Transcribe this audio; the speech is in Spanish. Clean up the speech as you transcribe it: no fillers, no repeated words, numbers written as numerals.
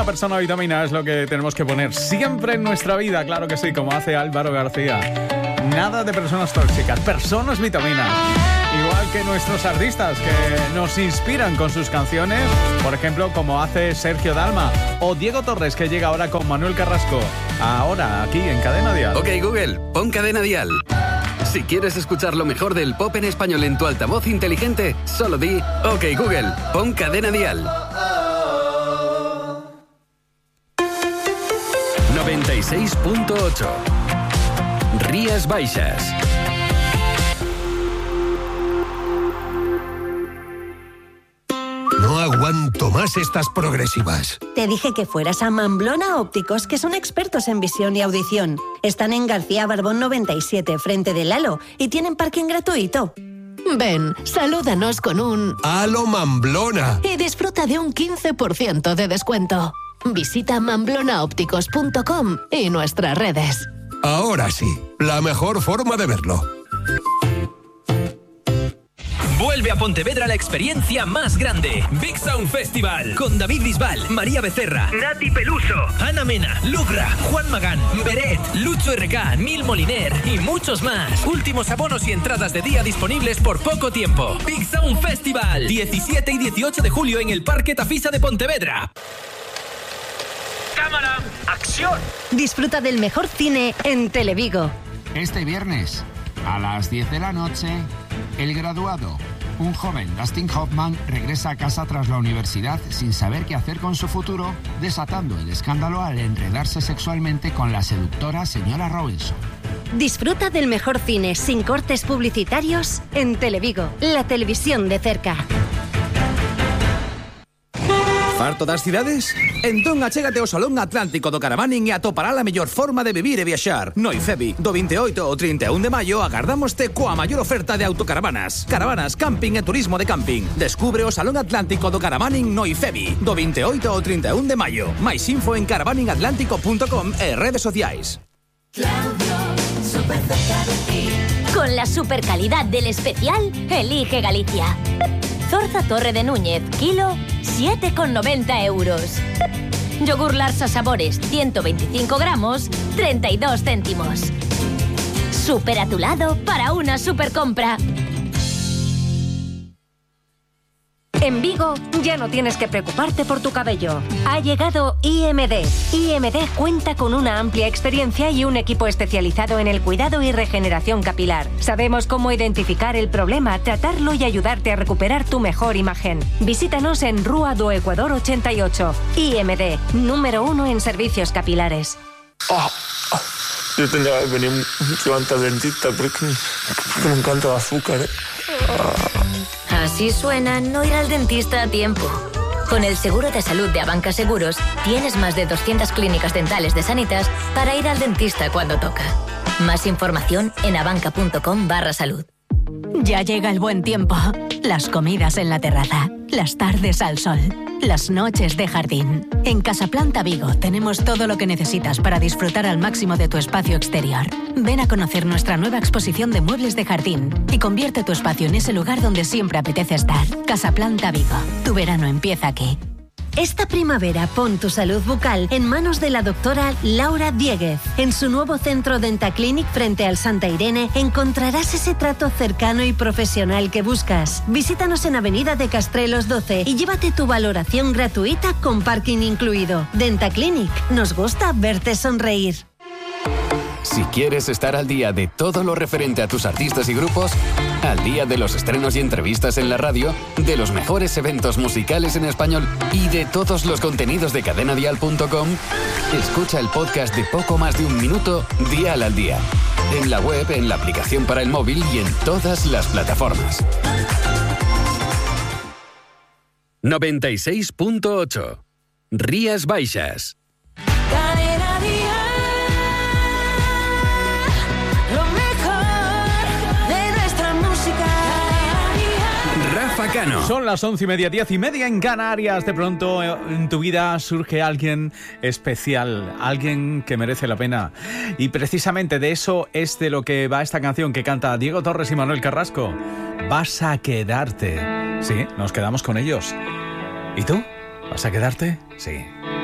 Una persona vitamina es lo que tenemos que poner siempre en nuestra vida, claro que sí, como hace Álvaro García. Nada de personas tóxicas, personas vitaminas. Igual que nuestros artistas que nos inspiran con sus canciones, por ejemplo, como hace Sergio Dalma o Diego Torres, que llega ahora con Manuel Carrasco. Ahora, aquí en Cadena Dial. Ok, Google, pon Cadena Dial. Si quieres escuchar lo mejor del pop en español en tu altavoz inteligente, solo di OK Google, pon Cadena Dial. 96.8 Rías Baixas. No aguanto más estas progresivas. Te dije que fueras a Mamblona Ópticos, que son expertos en visión y audición. Están en García Barbón 97, frente del Halo, y tienen parking gratuito. Ven, salúdanos con un ¡Halo Mamblona! y disfruta de un 15% de descuento. Visita mamblonaopticos.com y nuestras redes. Ahora sí, la mejor forma de verlo. Vuelve a Pontevedra la experiencia más grande. Big Sound Festival. Con David Bisbal, María Becerra, Nati Peluso, Ana Mena, Lugra, Juan Magán, Beret, Lucho RK, Nil Moliner y muchos más. Últimos abonos y entradas de día disponibles por poco tiempo. Big Sound Festival. 17 y 18 de julio en el Parque Tafisa de Pontevedra. ¡Cámara! ¡Acción! Disfruta del mejor cine en Televigo. Este viernes, a las 10 de la noche, El Graduado. Un joven, Dustin Hoffman, regresa a casa tras la universidad sin saber qué hacer con su futuro, desatando el escándalo al enredarse sexualmente con la seductora señora Robinson. Disfruta del mejor cine sin cortes publicitarios en Televigo, la televisión de cerca. Farto das cidades? Entón achégate ao Salón Atlántico do Caravaning e atopará a mellor forma de vivir e viaxar. No IFEBI, do 28 ao 31 de maio, agardámoste coa maior oferta de autocaravanas. Caravanas, camping e turismo de camping. Descubre o Salón Atlántico do Caravaning no IFEBI, do 28 ao 31 de maio. Mais info en caravaningatlántico.com e redes sociais. Con la supercalidad del especial, elige Galicia. Zorza Torre de Núñez, kilo, 7,90 euros. Yogur Larsa Sabores, 125 gramos, 32 céntimos. Súper a tu lado para una super compra. En Vigo ya no tienes que preocuparte por tu cabello. Ha llegado IMD. IMD cuenta con una amplia experiencia y un equipo especializado en el cuidado y regeneración capilar. Sabemos cómo identificar el problema, tratarlo y ayudarte a recuperar tu mejor imagen. Visítanos en Rúa do Ecuador 88. IMD, número 1 en servicios capilares. Yo tendría que venir mucho antes al dentista porque me encanta el azúcar. Así suena no ir al dentista a tiempo. Con el seguro de salud de Abanca Seguros, tienes más de 200 clínicas dentales de Sanitas para ir al dentista cuando toca. Más información en abanca.com/salud. Ya llega el buen tiempo. Las comidas en la terraza, las tardes al sol, las noches de jardín. En Casaplanta Vigo tenemos todo lo que necesitas para disfrutar al máximo de tu espacio exterior. Ven a conocer nuestra nueva exposición de muebles de jardín y convierte tu espacio en ese lugar donde siempre apetece estar. Casaplanta Vigo. Tu verano empieza aquí. Esta primavera pon tu salud bucal en manos de la doctora Laura Dieguez. En su nuevo centro Dentaclinic frente al Santa Irene encontrarás ese trato cercano y profesional que buscas. Visítanos en Avenida de Castrelos 12 y llévate tu valoración gratuita con parking incluido. Dentaclinic, nos gusta verte sonreír. Si quieres estar al día de todo lo referente a tus artistas y grupos, al día de los estrenos y entrevistas en la radio, de los mejores eventos musicales en español y de todos los contenidos de cadenadial.com, escucha el podcast de poco más de un minuto, Dial al Día. En la web, en la aplicación para el móvil y en todas las plataformas. 96.8 Rías Baixas. Cano. Son las 11:30, 10:30 en Canarias. De pronto en tu vida surge alguien especial, alguien que merece la pena. Y precisamente de eso es de lo que va esta canción que canta Diego Torres y Manuel Carrasco. Vas a quedarte. Sí, nos quedamos con ellos. ¿Y tú? ¿Vas a quedarte? Sí.